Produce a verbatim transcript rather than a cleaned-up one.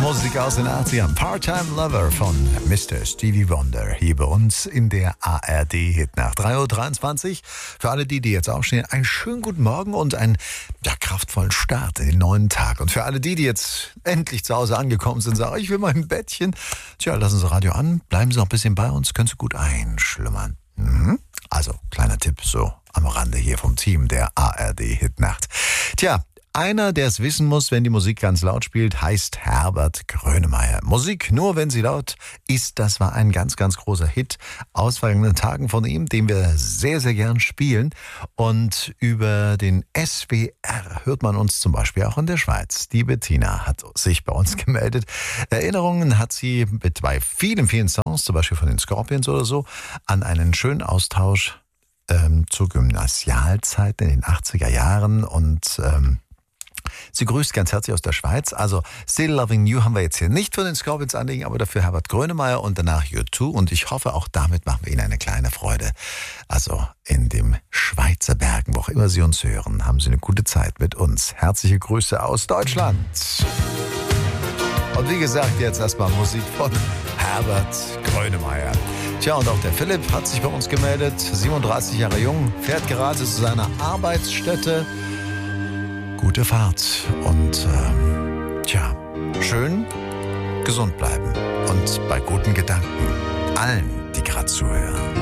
Musik aus den achtzigern. Part-Time Lover von Mister Stevie Wonder hier bei uns in der A R D-Hit nach drei Uhr dreiundzwanzig. Für alle die, die jetzt aufstehen, einen schönen guten Morgen und einen ja, kraftvollen Start in den neuen Tag. Und für alle die, die jetzt endlich zu Hause angekommen sind, sagen, ich will mal ein Bettchen. Tja, lassen Sie Radio an, bleiben Sie noch ein bisschen bei uns, können Sie gut einschlummern. Mhm. Also, kleiner Tipp so am Rande hier vom Team der A R D-Hit-Nacht. Tja, einer, der es wissen muss, wenn die Musik ganz laut spielt, heißt Herbert Grönemeyer. Musik nur, wenn sie laut ist, das war ein ganz, ganz großer Hit aus vergangenen Tagen von ihm, den wir sehr, sehr gern spielen. Und über den S W R hört man uns zum Beispiel auch in der Schweiz. Die Bettina hat sich bei uns gemeldet. Erinnerungen hat sie mit bei vielen, vielen Songs, zum Beispiel von den Scorpions oder so, an einen schönen Austausch ähm, zur Gymnasialzeit in den achtziger Jahren und ähm, sie grüßt ganz herzlich aus der Schweiz. Also Still Loving You haben wir jetzt hier nicht von den Scorpions anliegen, aber dafür Herbert Grönemeyer und danach U zwei. Und ich hoffe, auch damit machen wir Ihnen eine kleine Freude. Also in dem Schweizer Bergen, wo auch immer Sie uns hören, haben Sie eine gute Zeit mit uns. Herzliche Grüße aus Deutschland. Und wie gesagt, jetzt erstmal Musik von Herbert Grönemeyer. Tja, und auch der Philipp hat sich bei uns gemeldet. siebenunddreißig Jahre jung, fährt gerade zu seiner Arbeitsstätte. Gute Fahrt und ähm, tja, schön gesund bleiben und bei guten Gedanken allen, die gerade zuhören.